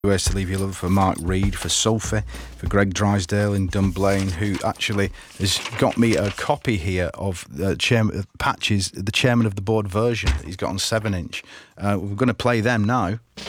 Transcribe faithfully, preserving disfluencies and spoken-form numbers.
Where's to Leave Your Love for Mark Reed, for Sulphur, for Greg Drysdale in Dunblane, who actually has got me a copy here of the chairman, Patches, the chairman of the board version that he's got on seven inch. Uh, we're going to play them now.